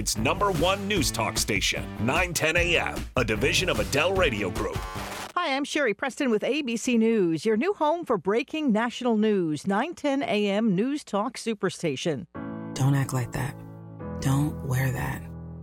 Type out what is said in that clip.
Detroit's #1 news talk station, 910 AM, a division of Adele Radio Group. Hi, I'm Sherry Preston with ABC News, your new home for breaking national news, 910 AM News Talk Superstation. Don't act like that. Don't wear that.